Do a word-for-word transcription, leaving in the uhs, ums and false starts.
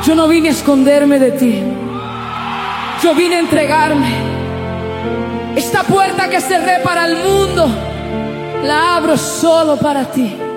Yo no vine a esconderme de ti. Yo vine a entregarme. Esta puerta que cerré para el mundo, la abro solo para ti.